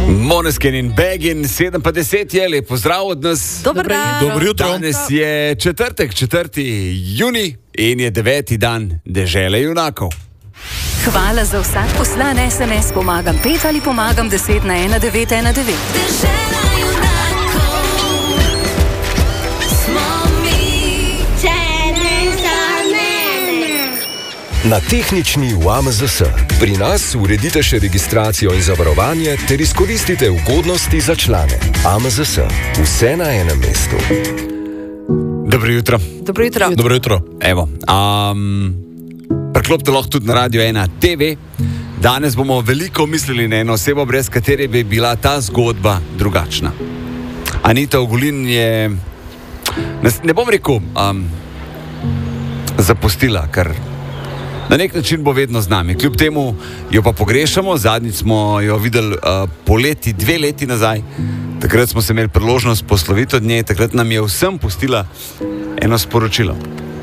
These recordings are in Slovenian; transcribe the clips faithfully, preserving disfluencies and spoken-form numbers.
Måneskin in Begin, sedem pa deset je, lep pozdrav od nas. Dobro jutro. Danes je četrtek, četrti junij in je deveti dan dežele junakov. Hvala za vsak poslan es em es, pomagam pet ali pomagam deset na ena devet ena devet. Dežela junakov smo mi. Čere za mene. Na tehnični U A M Z S. Pri nas uredite še registracijo in zavarovanje ter izkoristite ugodnosti za člane. A M Z S. Vse na enem mestu. Dobro jutro. Dobro jutro. Dobro jutro. Evo, um, preklopite lahko tudi na Radio ena te ve. Danes bomo veliko mislili na eno osebo, brez katere bi bila ta zgodba drugačna. Anita Ogulin je, ne, ne bom rekel, um, zapustila, ker na nek način bo vedno z nami. Kljub temu jo pa pogrešamo. Zadnjič smo jo videli uh, poleti, dve leti nazaj. Takrat smo se imeli priložnost posloviti od nje. Takrat nam je vsem pustila eno sporočilo.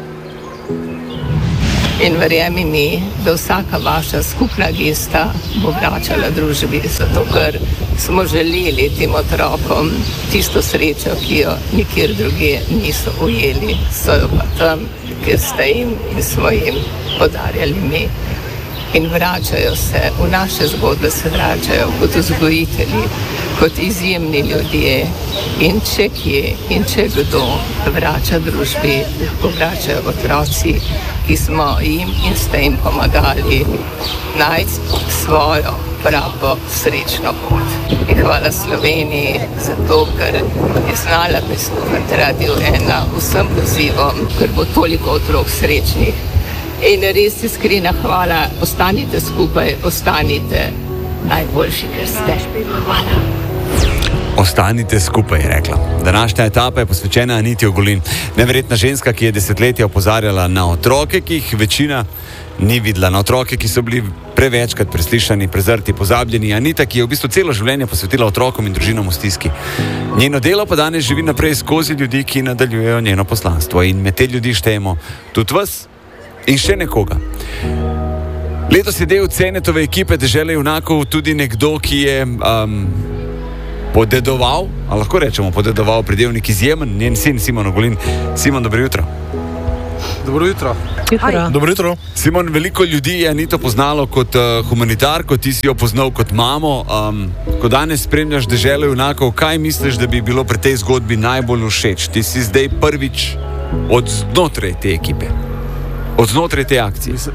In verjemi mi, da vsaka vaša skupna gesta bo vračala družbi, zato ker smo želeli tem otrokom tisto srečo, ki jo nikjer druge niso ujeli. So jo pa tam, kjer ste jim in smo jim podarjali mi. In vračajo se, v naše zgodbe se vračajo kot vzgojitelji, kot izjemni ljudje. In če kje in če kdo vrača družbi, lahko vračajo otroci, ki smo jim in ste jim pomagali najti svojo pravo srečno pot. In hvala Sloveniji za to, ker je znala prisluhniti Radio ena vsem pozivom, ker bo toliko otrok srečnih. In res iskrena hvala, ostanite skupaj, ostanite najboljši, ker ste. Hvala. Ostanite skupaj, je rekla. Današnja etapa je posvečena Aniti Ogulin. Neverjetna ženska, ki je desetletja opozarjala na otroke, ki jih večina ni videla. Na otroke, ki so bili prevečkrat preslišani, prezrti, pozabljeni. Anita, ki je v bistvu celo življenje posvetila otrokom in družinom v stiski. Njeno delo pa danes živi naprej skozi ljudi, ki nadaljujejo njeno poslanstvo. In med te ljudi štejemo tudi vas in še nekoga. Letos je del Cenetove ekipe Dežele junakov tudi nekdo, ki je um, podedoval, ali lahko rečemo podedoval pridevnik izjemen, njen sin Simon Ogulin. Simon, dobro jutro. Dobro jutro. Jutro. Dobro jutro. Simon, veliko ljudi je Anito poznalo kot uh, humanitarko, ti si jo poznal kot mamo. Um, ko danes spremljaš Deželo junakov, kaj misliš, da bi bilo pri tej zgodbi najbolj všeč? Ti si zdaj prvič od znotraj te ekipe. Od znotraj te akcije. Mislim,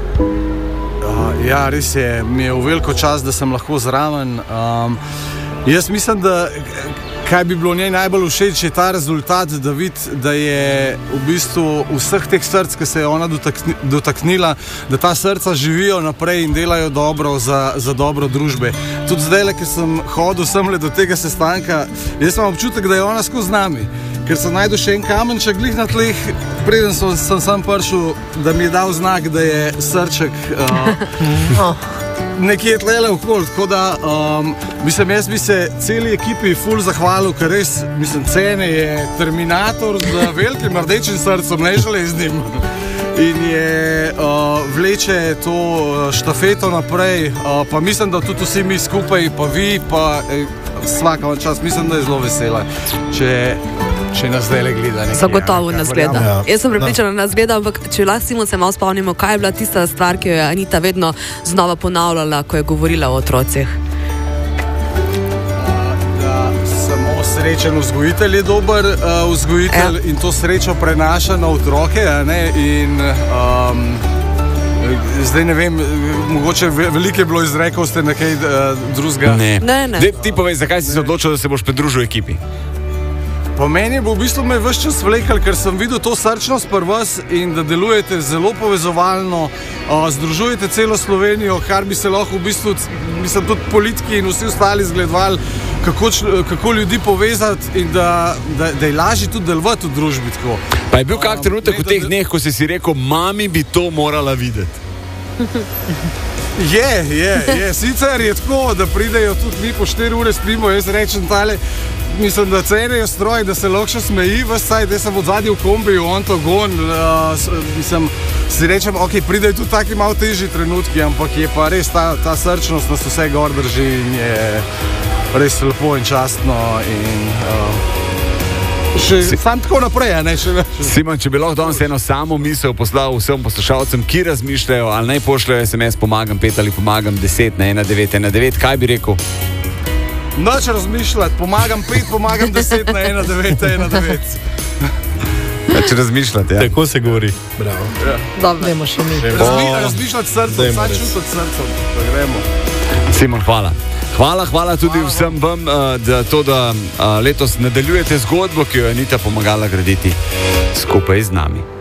uh, ja, res je, mi je v veliko čas, da sem lahko zraven. Um, jaz mislim, da kaj bi bilo njej najbolj všeč, je ta rezultat, da vidi, da je v bistvu vseh teh src, ki se je ona dotakni, dotaknila, da ta srca živijo naprej in delajo dobro za, za dobro družbe. Tudi zdaj, ki sem hodil semle do tega sestanka, jaz imam občutek, da je ona skozi nami. Ker sem najdel še en kamenček glih na tleh, preden sem, sem sam prišel, da mi je dal znak, da je srček uh, nekje tlele okoli. Tako da, um, mislim, jaz bi se celi ekipi ful zahvalil, ker res, mislim, Cene je terminator z velikim rdečim srcem, ne železnim. In je uh, vleče to štafeto naprej, uh, pa mislim, da tudi vsi mi skupaj, pa vi, pa eh, vsaka čas, mislim, da je zelo vesela, če Če nas zdaj le gleda. Zagotovo nas gleda. Ja. Jaz sem prepričana, da nas gleda, ampak če lahko Simon se malo spomnimo, kaj je bila tista stvar, ki jo je Anita vedno znova ponavljala, ko je govorila o otrocih? Da samo srečen vzgojitelj je dober uh, vzgojitelj ja. In to srečo prenaša na otroke, a ne? In um, zdaj ne vem, mogoče veliko je bilo izrekov, ste nekaj uh, drugega. Ne. Ne, ne. Dej, ti povej, zakaj si se odločil, da se boš pridružil ekipi? Po meni bo v bistvu me ves čas vlekal, ker sem videl to srčnost pri vas in da delujete zelo povezovalno, uh, združujete celo Slovenijo, kar bi se lahko v bistvu, mislim, tudi politiki in vsi ostali zgledovali, kako, kako ljudi povezati in da, da, da je lažje tudi delovati v družbi tako. Pa je bil kak trenutek v teh dneh, ko si si rekel, mami bi to morala videti? Je, je, je. Sicer je tako, da pridejo tudi mi po štiri ure spimo, jaz rečem tale, mislim, da cenejo stroj, da se lahko še smeji, vsaj, da sem od zadnji v kombiju, on to gon, uh, mislim, si rečem, ok, pridejo tudi taki malo težji trenutki, ampak je pa res ta, ta srčnost nas vse gor drži in je res lepo in častno in uh, še si, sam tako naprej, ne še več. Simon, če bi lahko danes eno samo misel poslal vsem poslušalcem, ki razmišljajo, ali naj pošljajo es em es pomagam pet ali pomagam deset na ena devet ena devet, kaj bi rekel? Noč razmišljati, pomagam pet, pomagam deset na ena devet ena devet. Ja, če razmišljate, ja. Tako se govori. Bravo. Ja. Dobro, še mi. Razmi, razmišljati srcem, sad čutiti srcem, da gremo. Simon, hvala. Hvala, hvala tudi hvala vsem vam, da to, da letos nadaljujete zgodbo, ki jo je Anita pomagala graditi skupaj z nami.